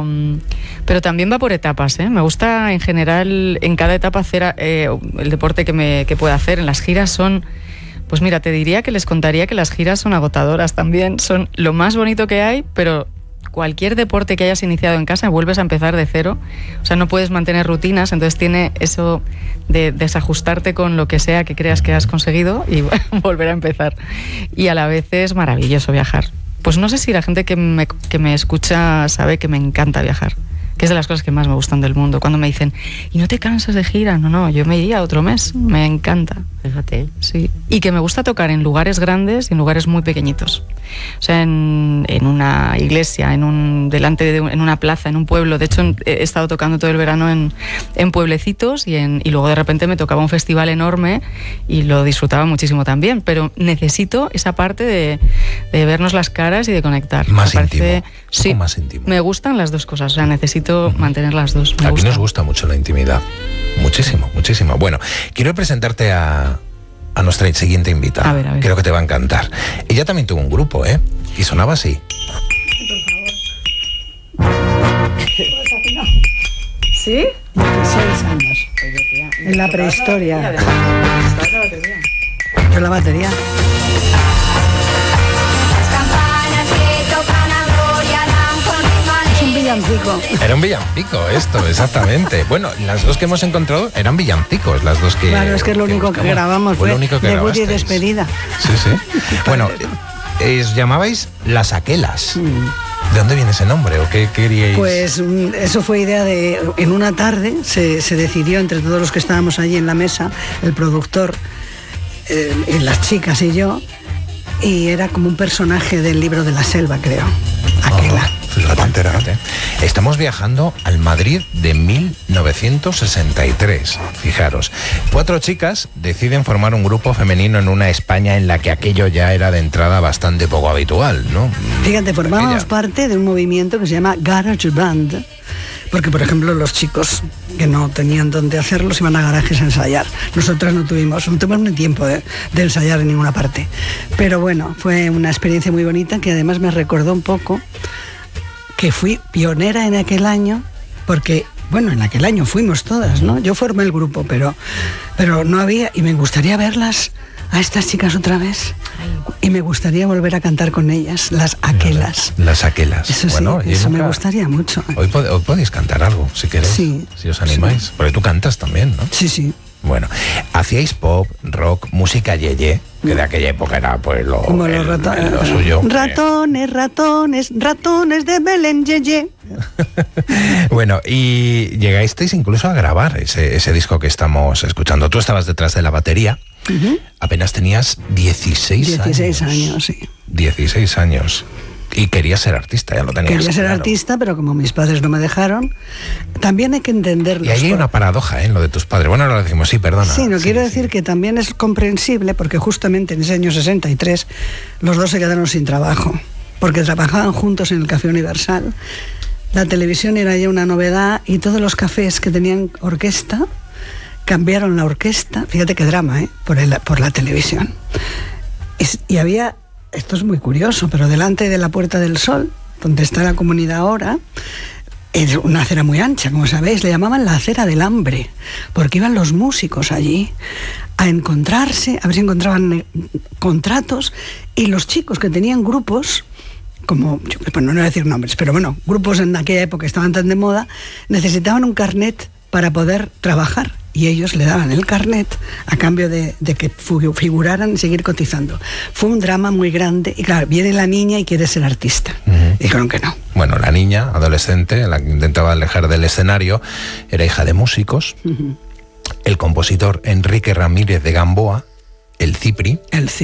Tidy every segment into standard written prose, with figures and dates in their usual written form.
pero también va por etapas, ¿eh? Me gusta en general en cada etapa hacer el deporte que pueda hacer. En las giras son... Pues mira, te diría que les contaría que las giras son agotadoras también, son lo más bonito que hay, pero cualquier deporte que hayas iniciado en casa vuelves a empezar de cero, o sea, no puedes mantener rutinas, entonces tiene eso de desajustarte con lo que sea que creas que has conseguido y volver a empezar. Y a la vez es maravilloso viajar. Pues no sé si la gente que me escucha sabe que me encanta viajar, que es de las cosas que más me gustan del mundo. Cuando me dicen, ¿y no te cansas de gira? No, yo me iría otro mes, me encanta. Fíjate. Sí, y que me gusta tocar en lugares grandes y en lugares muy pequeñitos. O sea, en una iglesia, en una plaza, en un pueblo. De hecho, he estado tocando todo el verano en pueblecitos y luego de repente me tocaba un festival enorme y lo disfrutaba muchísimo también. Pero necesito esa parte de vernos las caras y de conectar. Más íntimo. Sí, más íntimo. Me gustan las dos cosas. O sea, necesito mantener las dos. Aquí nos gusta mucho la intimidad. Muchísimo, muchísimo. Bueno, quiero presentarte a nuestra siguiente invitada. A ver. Creo que te va a encantar. Ella también tuvo un grupo, ¿eh? Y sonaba así. Por favor. ¿Sí? 16 años. En la prehistoria. Yo la batería. Es un villancico. Era un villancico esto, exactamente. Bueno, las dos que hemos encontrado eran villancicos, las dos que... Claro, es que es lo único que grabamos, fue debut y despedida. Sí. Bueno, os llamabais Las Aquelas. ¿De dónde viene ese nombre o qué queríais? Pues eso fue idea de... En una tarde se decidió entre todos los que estábamos allí en la mesa, el productor, y las chicas y yo, y era como un personaje del libro de la selva, creo. Aquela. Fíjate. Estamos viajando al Madrid de 1963. Fijaros, 4 chicas deciden formar un grupo femenino en una España en la que aquello ya era de entrada bastante poco habitual, ¿no? Fíjate, formábamos parte de un movimiento que se llama Garage Band, porque por ejemplo los chicos que no tenían dónde hacerlo se iban a garajes a ensayar. Nosotras no tuvimos ni tiempo de ensayar en ninguna parte. Pero bueno, fue una experiencia muy bonita que además me recordó un poco que fui pionera en aquel año, porque, bueno, en aquel año fuimos todas, ¿no? Yo formé el grupo, pero no había, y me gustaría verlas a estas chicas otra vez. Y me gustaría volver a cantar con ellas, las Aquelas. Las Aquelas. Eso sí, bueno, eso me gustaría mucho. Hoy podéis cantar algo, si queréis, sí, si os animáis. Sí. Porque tú cantas también, ¿no? Sí. Bueno, hacíais pop, rock, música yeye, que de aquella época era pues lo suyo. Ratones de Belén yeye. Bueno, y llegasteis incluso a grabar ese disco que estamos escuchando. Tú estabas detrás de la batería. Apenas tenías 16 años, sí. 16 años. Y querías ser artista, ya lo tenías. Quería ser artista, pero como mis padres no me dejaron, también hay que entenderlo. Y ahí hay una paradoja, en lo de tus padres. Bueno, ahora lo decimos, sí, perdona. Sí, quiero decir que también es comprensible, porque justamente en ese año 63 los dos se quedaron sin trabajo, porque trabajaban juntos en el Café Universal. La televisión era ya una novedad y todos los cafés que tenían orquesta cambiaron la orquesta. Fíjate qué drama, por la televisión. Y había... Esto es muy curioso, pero delante de la Puerta del Sol, donde está la comunidad ahora, es una acera muy ancha, como sabéis, le llamaban la acera del hambre, porque iban los músicos allí a encontrarse, a ver si encontraban contratos, y los chicos que tenían grupos, como, pues no voy a decir nombres, pero bueno, grupos en aquella época que estaban tan de moda, necesitaban un carnet para poder trabajar. Y ellos le daban el carnet a cambio de que figuraran y seguir cotizando. Fue un drama muy grande. Y claro, viene la niña y quiere ser artista. Dijeron que no. Bueno, la niña, adolescente, la que intentaba alejar del escenario, era hija de músicos. El compositor Enrique Ramírez de Gamboa, el Cipri.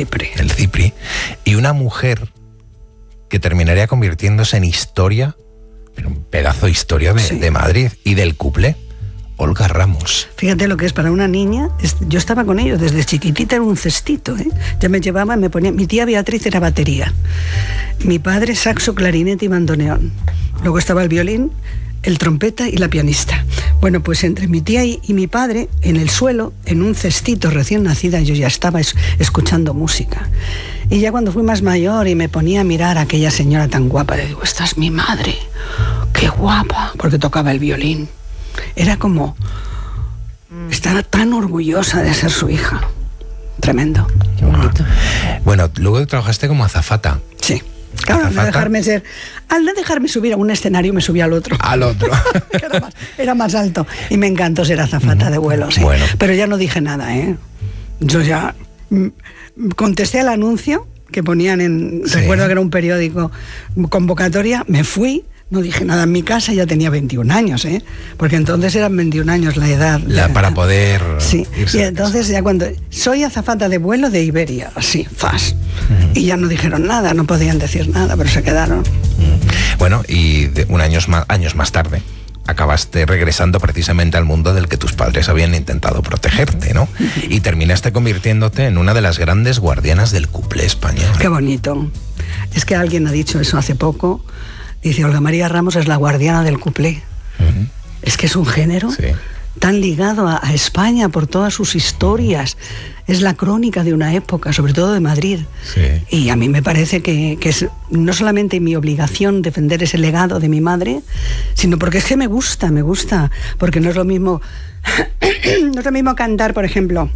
Y una mujer que terminaría convirtiéndose en historia, pero un pedazo de historia de Madrid y del cuplé. Olga Ramos. Fíjate lo que es para una niña. Yo estaba con ellos desde chiquitita, era un cestito, Ya me llevaba, me ponía... Mi tía Beatriz era batería, mi padre saxo, clarinete y bandoneón. Luego estaba el violín, el trompeta y la pianista. Bueno, pues entre mi tía y mi padre, en el suelo, en un cestito recién nacida, yo ya estaba escuchando música. Y ya cuando fui más mayor y me ponía a mirar a aquella señora tan guapa, le digo, esta es mi madre. qué guapa, porque tocaba el violín. Era como, estaba tan orgullosa de ser su hija. Tremendo. Qué bonito. Bueno, luego trabajaste como azafata. Sí. Claro, al no dejarme subir a un escenario, me subí al otro. Al otro. era más alto. Y me encantó ser azafata de vuelo, sí. Bueno. Pero ya no dije nada, ¿eh? Yo ya contesté al anuncio que ponían en... Sí. Recuerdo que era un periódico, convocatoria, me fui, no dije nada en mi casa, ya tenía 21 años, ¿eh? Porque entonces eran 21 años la edad. Para poder... Sí, y entonces ya cuando... Soy azafata de vuelo de Iberia, así, fast. Y ya no dijeron nada, no podían decir nada, pero se quedaron. Bueno, y años más tarde acabaste regresando precisamente al mundo del que tus padres habían intentado protegerte, ¿no? Y terminaste convirtiéndote en una de las grandes guardianas del cuplé español. Qué bonito. Es que alguien ha dicho eso hace poco. Dice, Olga María Ramos es la guardiana del cuplé. Es que es un género tan ligado a España por todas sus historias. Es la crónica de una época, sobre todo de Madrid. Sí. Y a mí me parece que es no solamente mi obligación defender ese legado de mi madre, sino porque es que me gusta, porque no es lo mismo, no es lo mismo cantar, por ejemplo,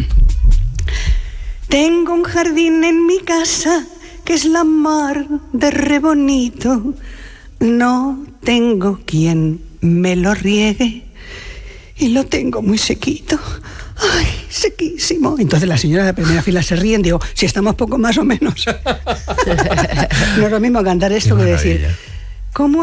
tengo un jardín en mi casa que es la mar de re bonito, no tengo quien me lo riegue y lo tengo muy sequito. ¡Ay, sequísimo! Entonces la señora de la primera fila se ríen, digo, si estamos poco más o menos. No es lo mismo cantar esto que decir, ¿cómo